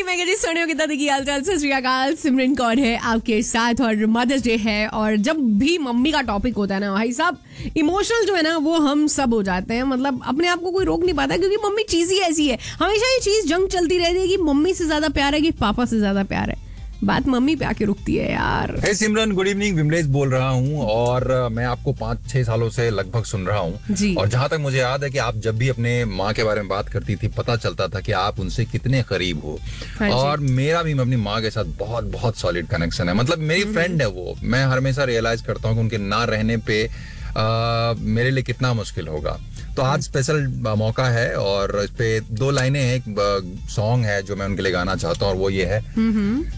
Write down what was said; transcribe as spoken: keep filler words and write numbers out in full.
मैं कह सोनियो कितना देखिए हाल चाल। सत श्री अकाल। सिमरन कौर है आपके साथ और मदर्स डे है और जब भी मम्मी का टॉपिक होता है ना भाई साहब, इमोशनल जो है ना वो हम सब हो जाते हैं। मतलब अपने आप को कोई रोक नहीं पाता क्योंकि मम्मी चीज ही ऐसी है। हमेशा ये चीज जंग चलती रहती है कि मम्मी से ज्यादा प्यार है कि पापा से ज्यादा प्यार है। बात मम्मी पे आके रुकती है यार। hey सिमरन, गुड इवनिंग। विमलेश बोल रहा हूँ और मैं आपको पाँच छह सालों से लगभग सुन रहा हूँ और जहाँ तक मुझे याद है कि आप जब भी अपने माँ के बारे में बात करती थी पता चलता था कि आप उनसे कितने करीब हो। हाँ और मेरा भी अपनी माँ के साथ बहुत बहुत सॉलिड कनेक्शन है। मतलब मेरी फ्रेंड है वो। मैं हमेशा रियलाइज करता हूँ कि उनके ना रहने पे आ, मेरे लिए कितना मुश्किल होगा। तो आज स्पेशल मौका है और इस पे दो लाइनें हैं। एक सॉन्ग है जो मैं उनके लिए गाना चाहता हूँ और वो ये है,